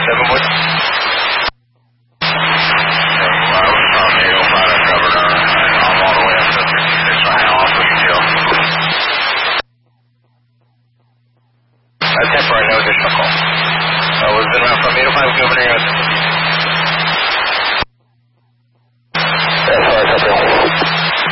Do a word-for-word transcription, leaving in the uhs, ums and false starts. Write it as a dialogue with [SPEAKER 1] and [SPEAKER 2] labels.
[SPEAKER 1] seven one. Temporary, no additional call. Uh, we've been around from eight oh five Governor.